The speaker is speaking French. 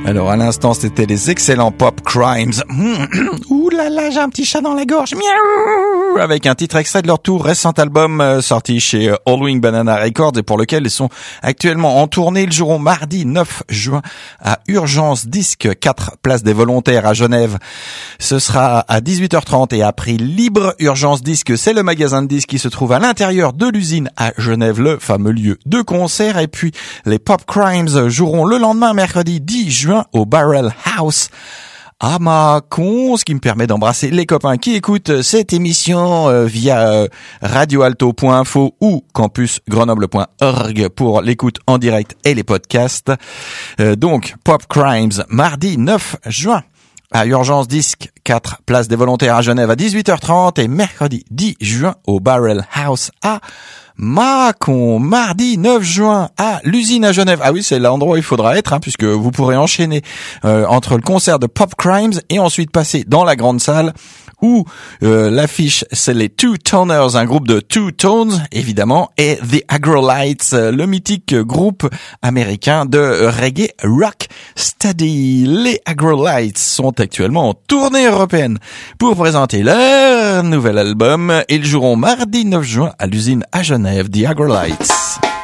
Alors à l'instant, c'était les excellents Pop Crimes. Ouh là là, j'ai un petit chat dans la gorge. Miaou, avec un titre extrait de leur tout récent album sorti chez All Wing Banana Records et pour lequel ils sont actuellement en tournée. Ils joueront mardi 9 juin à Urgence Disque 4 Place des Volontaires à Genève. Ce sera à 18h30 et à prix libre. Urgence Disque, c'est le magasin de disques qui se trouve à l'intérieur de l'usine à Genève, le fameux lieu de concert. Et puis les Pop Crimes joueront le lendemain, mercredi 10 juin au Barrel House à Mâcon, ce qui me permet d'embrasser les copains qui écoutent cette émission via radioalto.info ou campusgrenoble.org pour l'écoute en direct et les podcasts. Donc Pop Crimes mardi 9 juin à Urgence Disque 4 Place des Volontaires à Genève à 18h30 et mercredi 10 juin au Barrel House à Mâcon, mardi 9 juin à l'usine à Genève. Ah oui, c'est l'endroit où il faudra être, puisque vous pourrez enchaîner entre le concert de Pop Crimes et ensuite passer dans la grande salle où l'affiche, c'est les Two Toners, un groupe de Two Tones, évidemment, et The Agrolites, le mythique groupe américain de reggae rock steady. Les Agrolites sont actuellement en tournée européenne pour présenter leur nouvel album. Ils joueront mardi 9 juin à l'usine à Genève, The Agrolites.